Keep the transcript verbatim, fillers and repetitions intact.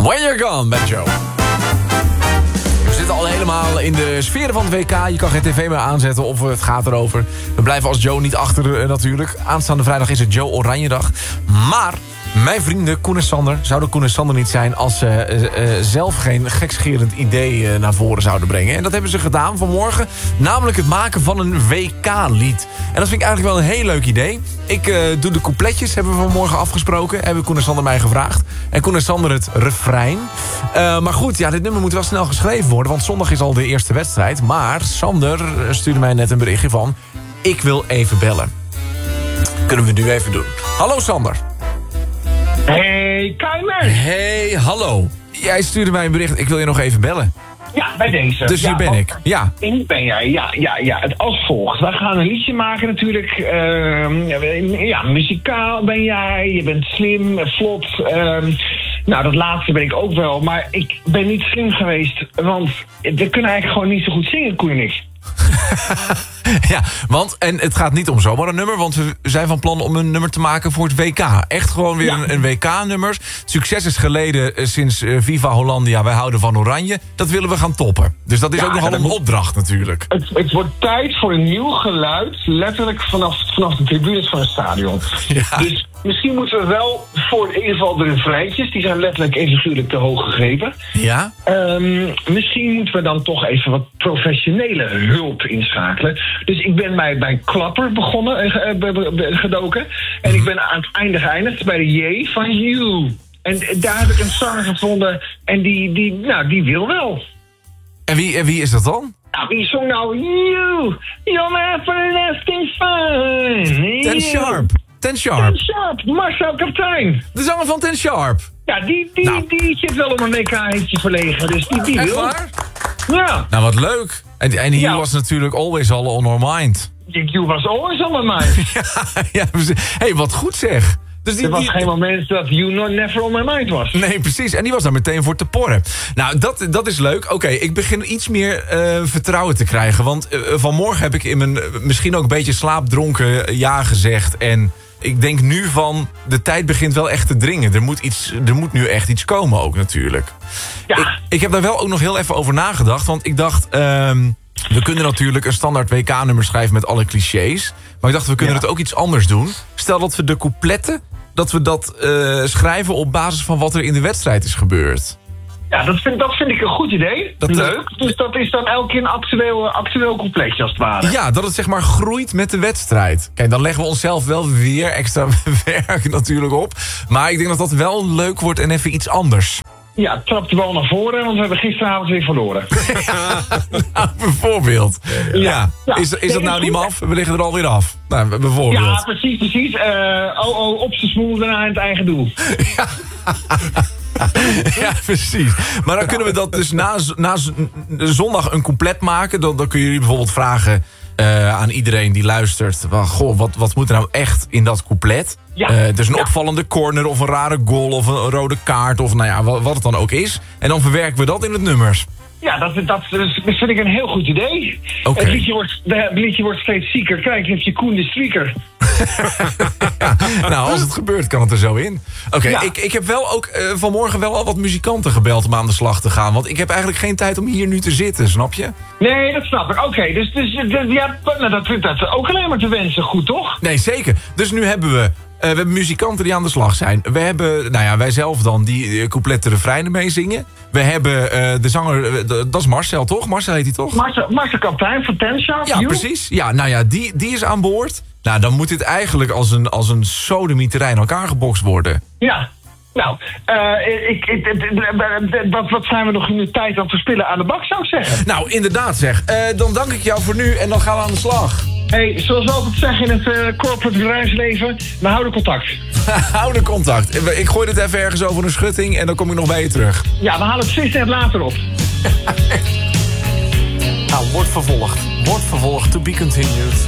When You're Gone, met Joe. We zitten al helemaal in de sferen van het W K. Je kan geen tv meer aanzetten of het gaat erover. We blijven als Joe niet achter uh, natuurlijk. Aanstaande vrijdag is het Joe Oranjedag. Maar mijn vrienden Koen en Sander zouden Koen en Sander niet zijn... als ze uh, uh, zelf geen gekscherend idee uh, naar voren zouden brengen. En dat hebben ze gedaan vanmorgen. Namelijk het maken van een W K-lied. En dat vind ik eigenlijk wel een heel leuk idee. Ik uh, doe de coupletjes, hebben we vanmorgen afgesproken. Hebben Koen en Sander mij gevraagd. En Koen en Sander het refrein. Uh, maar goed, ja, dit nummer moet wel snel geschreven worden... want zondag is al de eerste wedstrijd. Maar Sander stuurde mij net een berichtje van... ik wil even bellen. Kunnen we nu even doen. Hallo Sander. Hey, Keimer. Hey, hallo. Jij stuurde mij een bericht, ik wil je nog even bellen. Ja, bij deze. Dus hier ja, ben want, ik, ja. Hier ben jij, ja, ja, ja. Het als volgt. Wij gaan een liedje maken natuurlijk. Uh, ja, muzikaal ben jij. Je bent slim, vlot. Uh, nou, dat laatste ben ik ook wel. Maar ik ben niet slim geweest. Want we kunnen eigenlijk gewoon niet zo goed zingen, Koen en ik. Ja, want, en het gaat niet om zomaar een nummer... want we zijn van plan om een nummer te maken voor het W K. Echt gewoon weer ja. een, een W K-nummer. Succes is geleden uh, sinds uh, Viva Hollandia. Wij houden van Oranje. Dat willen we gaan toppen. Dus dat is ja, ook nogal een moet, opdracht natuurlijk. Het, het wordt tijd voor een nieuw geluid... letterlijk vanaf, vanaf de tribunes van het stadion. Ja. Dus misschien moeten we wel voor in ieder geval de refreintjes... die zijn letterlijk en figuurlijk te hoog gegrepen. Ja? Um, misschien moeten we dan toch even wat professionele hulp inschakelen. Dus ik ben bij, bij Klapper begonnen, uh, gedoken. En ik ben aan het einde geëindigd bij de J van You. En daar heb ik een zanger gevonden en die, die, nou, die wil wel. En wie, en wie is dat dan? Nou, wie zong nou You? You're my everlasting fun. Ten Sharp. Ten Sharp. Ten Sharp, Marcel Kaptein. De zanger van Ten Sharp. Ja, die, die, nou. die zit wel om een W K-hitje verlegen. Dus die, die Echt wil. waar? Ja. Nou, wat leuk. En, en hier ja. was natuurlijk always all on our mind. You was always on my mind. ja, ja, hey, wat goed zeg. Dus die, er was die, geen moment dat You not never on my mind was. Nee, precies. En die was daar meteen voor te porren. Nou, dat, dat is leuk. Oké, okay, ik begin iets meer uh, vertrouwen te krijgen. Want uh, vanmorgen heb ik in mijn uh, misschien ook een beetje slaapdronken ja gezegd. En ik denk nu van, de tijd begint wel echt te dringen. Er moet, iets, er moet nu echt iets komen ook natuurlijk. Ja. Ik, ik heb daar wel ook nog heel even over nagedacht. Want ik dacht, um, we kunnen natuurlijk een standaard W K-nummer schrijven met alle clichés. Maar ik dacht, we kunnen ja. het ook iets anders doen. Stel dat we de coupletten, dat we dat uh, schrijven op basis van wat er in de wedstrijd is gebeurd. Ja, dat vind, dat vind ik een goed idee. Dat leuk. Uh, dus dat is dan elke keer een actueel, actueel completje als het ware. Ja, dat het zeg maar groeit met de wedstrijd. Kijk, dan leggen we onszelf wel weer extra werk natuurlijk op. Maar ik denk dat dat wel leuk wordt en even iets anders. Ja, trap de bal naar voren, want we hebben gisteravond weer verloren. Ja, nou, bijvoorbeeld. Ja. Ja. Ja. Is, is dat nou niet af? We liggen er alweer af. Nou, bijvoorbeeld. Ja, precies, precies. Uh, oh, oh, op zijn smoel daarna in het eigen doel. Ja. Ja, precies. Maar dan kunnen we dat dus na, na zondag een couplet maken. Dan, dan kun je bijvoorbeeld vragen uh, aan iedereen die luistert. Well, goh, wat, wat moet er nou echt in dat couplet? Ja. Uh, dus een ja. opvallende corner of een rare goal of een rode kaart. Of nou ja, wat, wat het dan ook is. En dan verwerken we dat in het nummers. Ja, dat, dat, dat vind ik een heel goed idee. Okay. Het, liedje wordt, het liedje wordt steeds zieker. Kijk, heb je Koen de Strieker. Ja, nou, als het gebeurt kan het er zo in. Oké, okay, ja. ik, ik heb wel ook uh, vanmorgen wel al wat muzikanten gebeld om aan de slag te gaan. Want ik heb eigenlijk geen tijd om hier nu te zitten, snap je? Nee, dat snap ik. Oké, okay, dus, dus ja, nou, dat vind ik ook alleen maar te wensen. Goed, toch? Nee, zeker. Dus nu hebben we... Uh, we hebben muzikanten die aan de slag zijn. We hebben, nou ja, wij zelf dan, die uh, coupletten refreinen meezingen. We hebben uh, de zanger, uh, de, dat is Marcel, toch? Marcel heet hij toch? Marcel, Marcel Kaptein van Ten Sharp. Ja, you? Precies. Ja, nou ja, die, die is aan boord. Nou, dan moet dit eigenlijk als een, als een sodemieterij in elkaar gebokst worden. Ja. Nou, uh, ik, ik, ik, wat, wat zijn we nog in de tijd aan het verspillen aan de bak, zou ik zeggen? Nou, inderdaad zeg. Uh, dan dank ik jou voor nu en dan gaan we aan de slag. Hey, zoals we altijd zeggen in het uh, corporate bedrijfsleven, we houden contact. Houden contact. Ik gooi dit even ergens over een schutting en dan kom ik nog bij je terug. Ja, we halen het vis net later op. Nou, wordt vervolgd. Wordt vervolgd. To be continued.